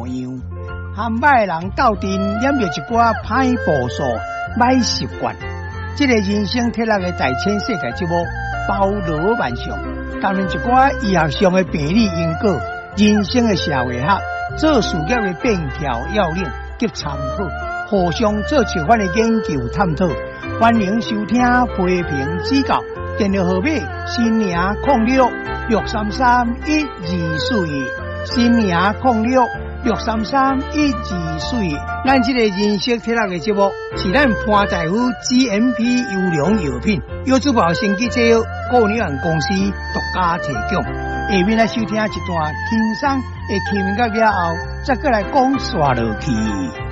模样。和歹人斗阵，染着一寡歹步数、歹习惯。这个人生铁落的大千世界节目，包罗万象，谈论一寡医学上的病理因果、人生的社会学、做事业的便条要领及参考，互相做切换的研究探讨。欢迎收听批评指教，电话号码：新名0663312421，新名0663312421。咱这个人生铁落的节目是咱潘大夫 GMP 优良药品，药珠宝生技制药顾问公司独家提供。下面来收听一段轻松的气氛角了后，再过来讲刷落去。